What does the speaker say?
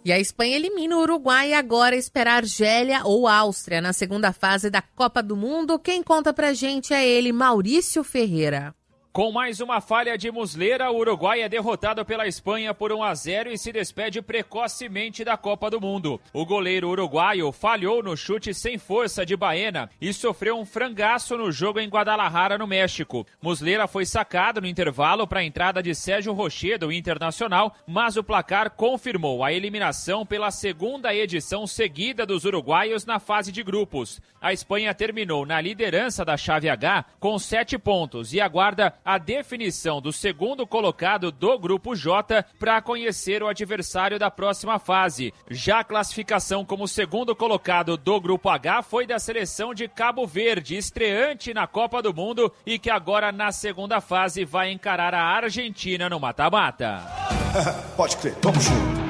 E a Espanha elimina o Uruguai e agora espera a Argélia ou Áustria na segunda fase da Copa do Mundo. Quem conta pra gente é ele, Maurício Ferreira. Com mais uma falha de Muslera, o Uruguai é derrotado pela Espanha por 1-0 e se despede precocemente da Copa do Mundo. O goleiro uruguaio falhou no chute sem força de Baena e sofreu um frangaço no jogo em Guadalajara, no México. Muslera foi sacado no intervalo para a entrada de Sérgio Rocher, do Internacional, mas o placar confirmou a eliminação pela segunda edição seguida dos uruguaios na fase de grupos. A Espanha terminou na liderança da chave H com 7 pontos e aguarda a definição do segundo colocado do Grupo J para conhecer o adversário da próxima fase. Já a classificação como segundo colocado do Grupo H foi da seleção de Cabo Verde, estreante na Copa do Mundo e que agora na segunda fase vai encarar a Argentina no mata-mata. Pode crer, vamos junto.